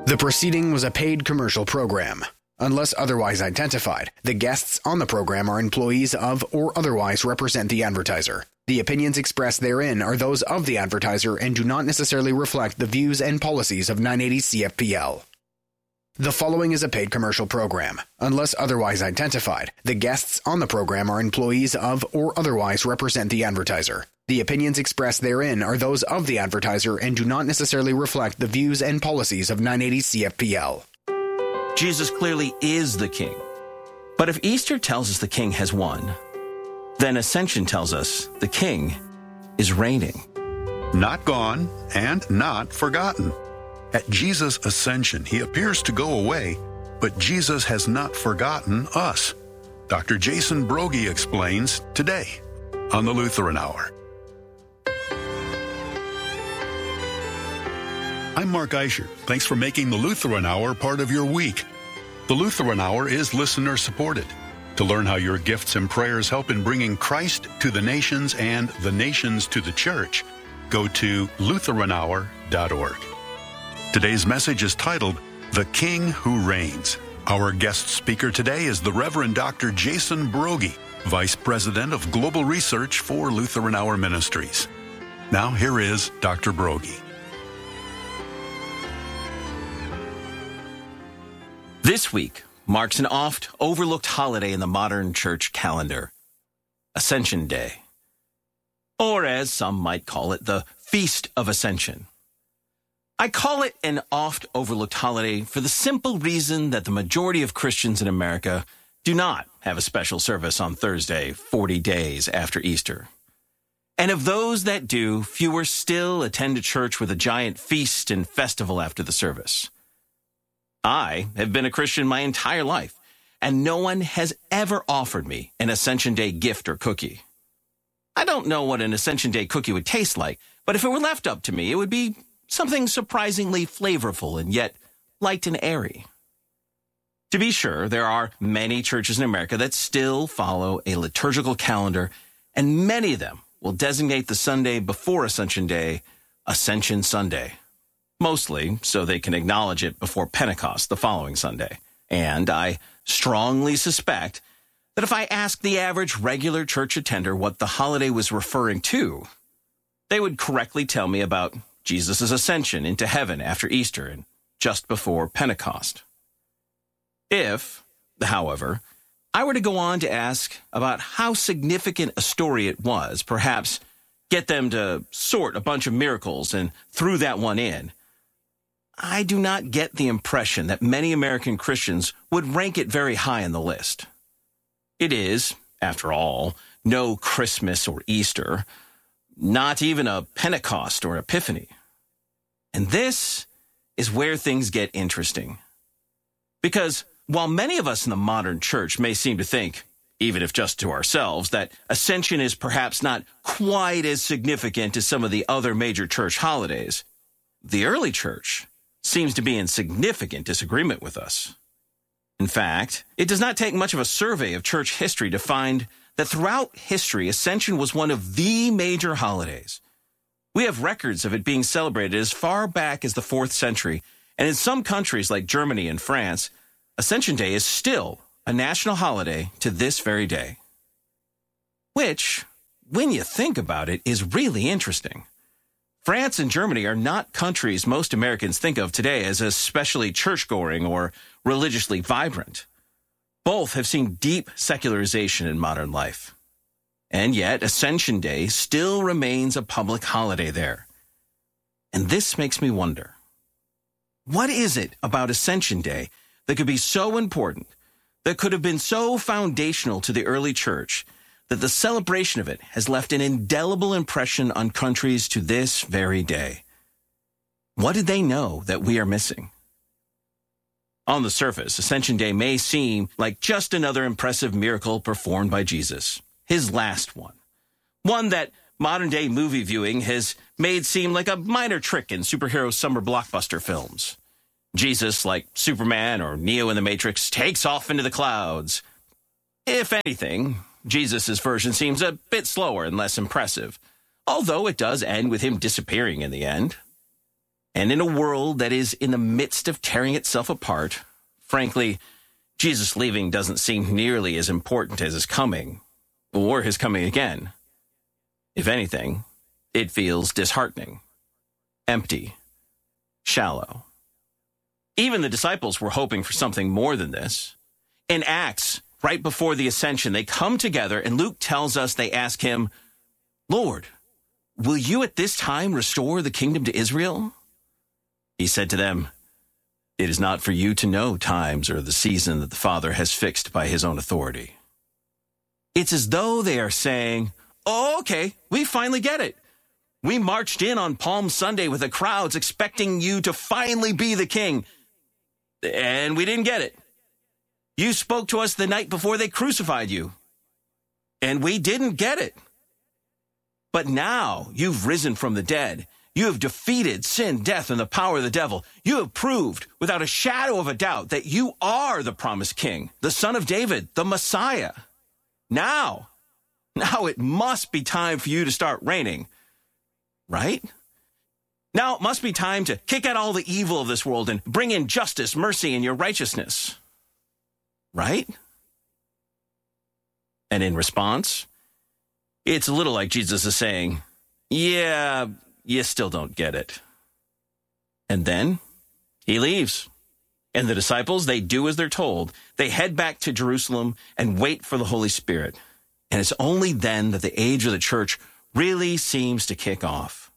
The proceeding was a paid commercial program. Unless otherwise identified, the guests on the program are employees of or otherwise represent the advertiser. The opinions expressed therein are those of the advertiser and do not necessarily reflect the views and policies of 980 CFPL. The following is a paid commercial program. Unless otherwise identified, the guests on the program are employees of or otherwise represent the advertiser. The opinions expressed therein are those of the advertiser and do not necessarily reflect the views and policies of 980 CFPL. Jesus clearly is the King. But if Easter tells us the King has won, then Ascension tells us the King is reigning. Not gone and not forgotten. At Jesus' ascension, he appears to go away, but Jesus has not forgotten us. Dr. Jason Broggi explains today on the Lutheran Hour. I'm Mark Eicher. Thanks for making the Lutheran Hour part of your week. The Lutheran Hour is listener-supported. To learn how your gifts and prayers help in bringing Christ to the nations and the nations to the church, go to LutheranHour.org. Today's message is titled, The King Who Reigns. Our guest speaker today is the Reverend Dr. Jason Broggi, Vice President of Global Research for Lutheran Hour Ministries. Now here is Dr. Broggi. This week marks an oft-overlooked holiday in the modern church calendar, Ascension Day. Or as some might call it, the Feast of Ascension. I call it an oft-overlooked holiday for the simple reason that the majority of Christians in America do not have a special service on Thursday, 40 days after Easter. And of those that do, fewer still attend a church with a giant feast and festival after the service. I have been a Christian my entire life, and no one has ever offered me an Ascension Day gift or cookie. I don't know what an Ascension Day cookie would taste like, but if it were left up to me, it would be something surprisingly flavorful and yet light and airy. To be sure, there are many churches in America that still follow a liturgical calendar, and many of them will designate the Sunday before Ascension Day Ascension Sunday. Mostly so they can acknowledge it before Pentecost the following Sunday. And I strongly suspect that if I asked the average regular church attender what the holiday was referring to, they would correctly tell me about Jesus' ascension into heaven after Easter and just before Pentecost. If, however, I were to go on to ask about how significant a story it was, perhaps get them to sort a bunch of miracles and threw that one in, I do not get the impression that many American Christians would rank it very high on the list. It is, after all, no Christmas or Easter, not even a Pentecost or Epiphany. And this is where things get interesting. Because while many of us in the modern church may seem to think, even if just to ourselves, that Ascension is perhaps not quite as significant as some of the other major church holidays, the early church seems to be in significant disagreement with us. In fact, it does not take much of a survey of church history to find that throughout history, Ascension was one of the major holidays. We have records of it being celebrated as far back as the 4th century, and in some countries like Germany and France, Ascension Day is still a national holiday to this very day. Which, when you think about it, is really interesting. France and Germany are not countries most Americans think of today as especially church-going or religiously vibrant. Both have seen deep secularization in modern life. And yet, Ascension Day still remains a public holiday there. And this makes me wonder, what is it about Ascension Day that could be so important, that could have been so foundational to the early church, that the celebration of it has left an indelible impression on countries to this very day? What did they know that we are missing? On the surface, Ascension Day may seem like just another impressive miracle performed by Jesus, his last one. One that modern-day movie viewing has made seem like a minor trick in superhero summer blockbuster films. Jesus, like Superman or Neo in the Matrix, takes off into the clouds. If anything, Jesus' version seems a bit slower and less impressive, although it does end with him disappearing in the end. And in a world that is in the midst of tearing itself apart, frankly, Jesus leaving doesn't seem nearly as important as his coming, or his coming again. If anything, it feels disheartening, empty, shallow. Even the disciples were hoping for something more than this. In Acts, right before the ascension, they come together, and Luke tells us they ask him, "Lord, will you at this time restore the kingdom to Israel?" He said to them, "It is not for you to know times or the season that the Father has fixed by his own authority." It's as though they are saying, "Oh, okay, we finally get it. We marched in on Palm Sunday with the crowds expecting you to finally be the king, and we didn't get it. You spoke to us the night before they crucified you, and we didn't get it. But now you've risen from the dead. You have defeated sin, death, and the power of the devil. You have proved without a shadow of a doubt that you are the promised king, the son of David, the Messiah. Now it must be time for you to start reigning, right? Now it must be time to kick out all the evil of this world and bring in justice, mercy, and your righteousness, right?" And in response, it's a little like Jesus is saying, "Yeah, you still don't get it." And then he leaves. And the disciples, they do as they're told. They head back to Jerusalem and wait for the Holy Spirit. And it's only then that the age of the church really seems to kick off.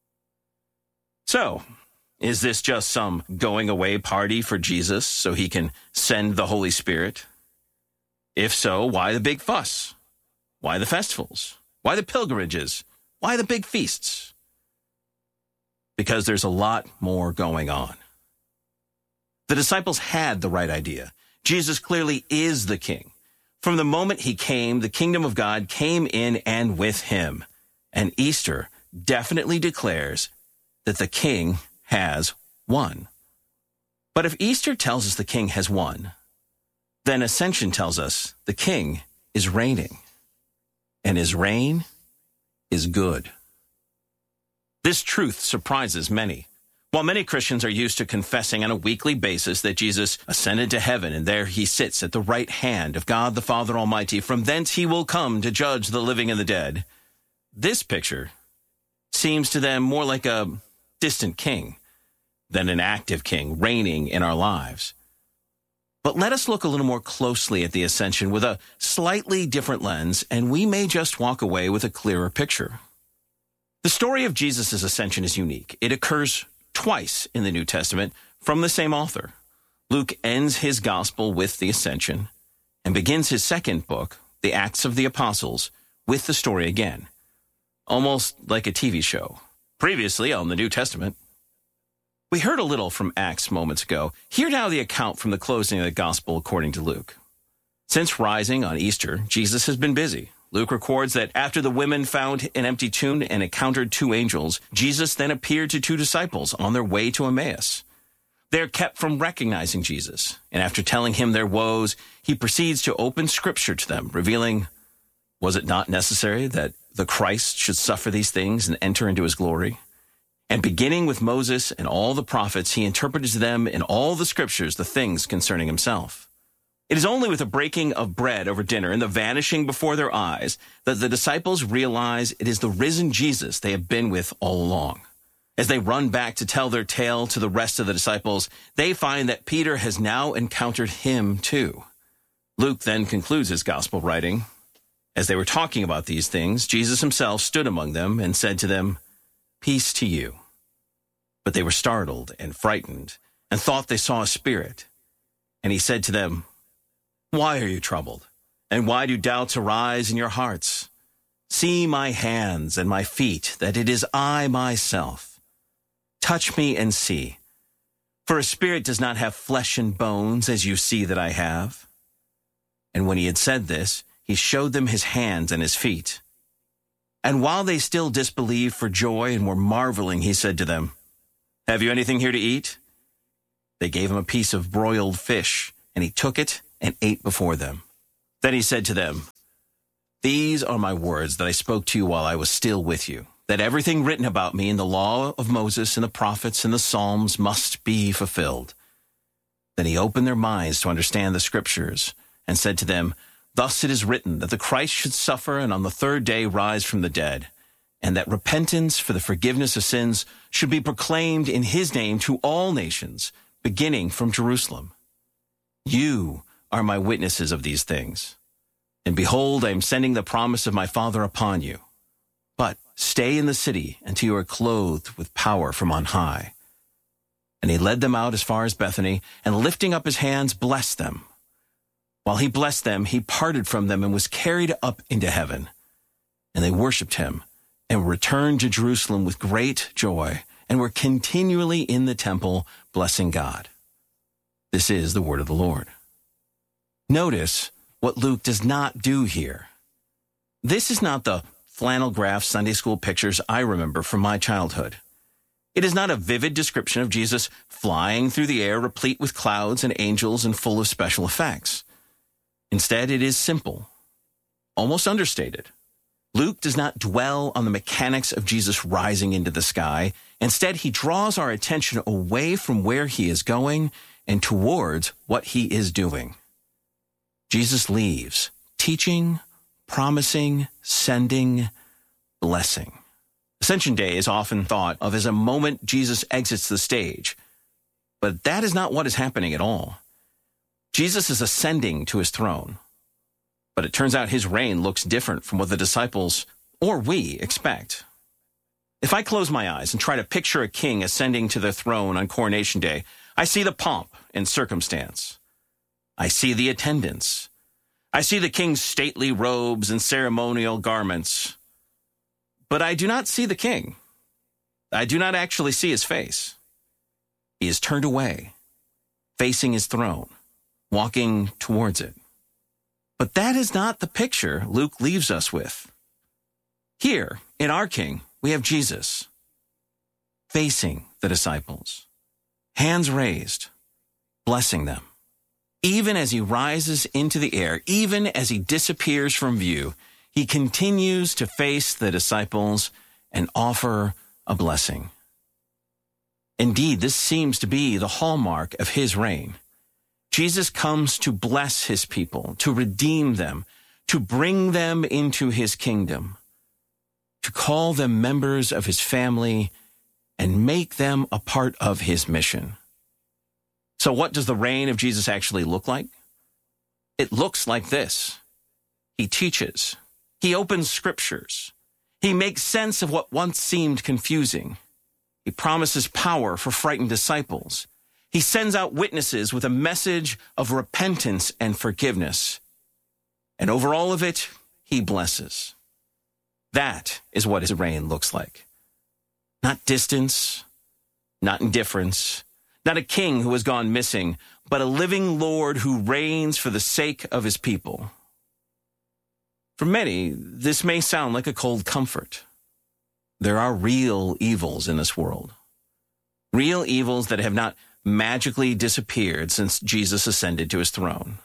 So, is this just some going away party for Jesus so he can send the Holy Spirit? If so, why the big fuss? Why the festivals? Why the pilgrimages? Why the big feasts? Because there's a lot more going on. The disciples had the right idea. Jesus clearly is the king. From the moment he came, the kingdom of God came in and with him. And Easter definitely declares that the king has won. But if Easter tells us the king has won, then Ascension tells us the king is reigning. And his reign is good. This truth surprises many. While many Christians are used to confessing on a weekly basis that Jesus ascended to heaven and there he sits at the right hand of God the Father Almighty, from thence he will come to judge the living and the dead, this picture seems to them more like a distant king than an active king reigning in our lives. But let us look a little more closely at the ascension with a slightly different lens, and we may just walk away with a clearer picture. The story of Jesus' ascension is unique. It occurs twice in the New Testament from the same author. Luke ends his gospel with the ascension and begins his second book, the Acts of the Apostles, with the story again, almost like a TV show. Previously on the New Testament. We heard a little from Acts moments ago. Hear now the account from the closing of the gospel according to Luke. Since rising on Easter, Jesus has been busy. Luke records that after the women found an empty tomb and encountered two angels, Jesus then appeared to two disciples on their way to Emmaus. They are kept from recognizing Jesus, and after telling him their woes, he proceeds to open Scripture to them, revealing, was it not necessary that the Christ should suffer these things and enter into his glory? And beginning with Moses and all the prophets, he interpreted to them in all the Scriptures the things concerning himself. It is only with the breaking of bread over dinner and the vanishing before their eyes that the disciples realize it is the risen Jesus they have been with all along. As they run back to tell their tale to the rest of the disciples, they find that Peter has now encountered him too. Luke then concludes his gospel writing. As they were talking about these things, Jesus himself stood among them and said to them, "Peace to you." But they were startled and frightened and thought they saw a spirit. And he said to them, "Why are you troubled? And why do doubts arise in your hearts? See my hands and my feet, that it is I myself. Touch me and see. For a spirit does not have flesh and bones, as you see that I have." And when he had said this, he showed them his hands and his feet. And while they still disbelieved for joy and were marveling, he said to them, "Have you anything here to eat?" They gave him a piece of broiled fish, and he took it and ate before them. Then he said to them, "These are my words that I spoke to you while I was still with you, that everything written about me in the law of Moses and the prophets and the Psalms must be fulfilled. Then he opened their minds to understand the Scriptures and said to them, Thus it is written that the Christ should suffer and on the third day rise from the dead, and that repentance for the forgiveness of sins should be proclaimed in his name to all nations, beginning from Jerusalem. You are my witnesses of these things. And behold, I am sending the promise of my Father upon you. But stay in the city until you are clothed with power from on high. And he led them out as far as Bethany, and lifting up his hands, blessed them. While he blessed them, he parted from them and was carried up into heaven. And they worshipped him, and returned to Jerusalem with great joy, and were continually in the temple, blessing God. This is the word of the Lord. Notice what Luke does not do here. This is not the flannel graph Sunday school pictures I remember from my childhood. It is not a vivid description of Jesus flying through the air replete with clouds and angels and full of special effects. Instead, it is simple, almost understated. Luke does not dwell on the mechanics of Jesus rising into the sky. Instead, he draws our attention away from where he is going and towards what he is doing. Jesus leaves, teaching, promising, sending, blessing. Ascension Day is often thought of as a moment Jesus exits the stage, but that is not what is happening at all. Jesus is ascending to his throne, but it turns out his reign looks different from what the disciples or we expect. If I close my eyes and try to picture a king ascending to the throne on Coronation Day, I see the pomp and circumstance. I see the attendants. I see the king's stately robes and ceremonial garments. But I do not see the king. I do not actually see his face. He is turned away, facing his throne, walking towards it. But that is not the picture Luke leaves us with. Here, in our king, we have Jesus, facing the disciples, hands raised, blessing them. Even as he rises into the air, even as he disappears from view, he continues to face the disciples and offer a blessing. Indeed, this seems to be the hallmark of his reign. Jesus comes to bless his people, to redeem them, to bring them into his kingdom, to call them members of his family and make them a part of his mission. So what does the reign of Jesus actually look like? It looks like this. He teaches. He opens scriptures. He makes sense of what once seemed confusing. He promises power for frightened disciples. He sends out witnesses with a message of repentance and forgiveness. And over all of it, he blesses. That is what his reign looks like. Not distance, not indifference, not a king who has gone missing, but a living Lord who reigns for the sake of his people. For many, this may sound like a cold comfort. There are real evils in this world. Real evils that have not magically disappeared since Jesus ascended to his throne.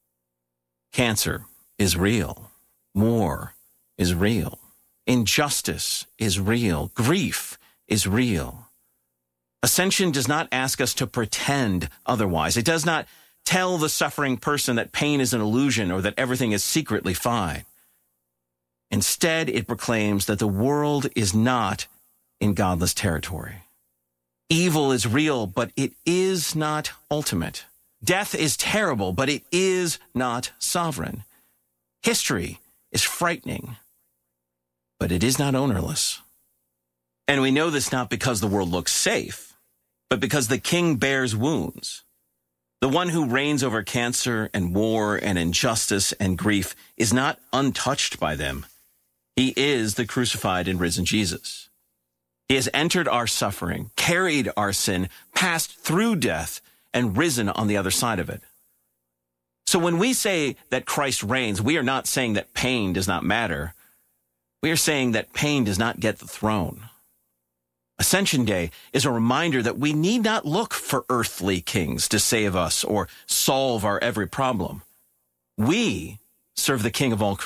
Cancer is real. War is real. Injustice is real. Grief is real. Ascension does not ask us to pretend otherwise. It does not tell the suffering person that pain is an illusion or that everything is secretly fine. Instead, it proclaims that the world is not in godless territory. Evil is real, but it is not ultimate. Death is terrible, but it is not sovereign. History is frightening, but it is not ownerless. And we know this not because the world looks safe, but because the king bears wounds. The one who reigns over cancer and war and injustice and grief is not untouched by them. He is the crucified and risen Jesus. He has entered our suffering, carried our sin, passed through death, and risen on the other side of it. So when we say that Christ reigns, we are not saying that pain does not matter. We are saying that pain does not get the throne. Ascension Day is a reminder that we need not look for earthly kings to save us or solve our every problem. We serve the King of all creation.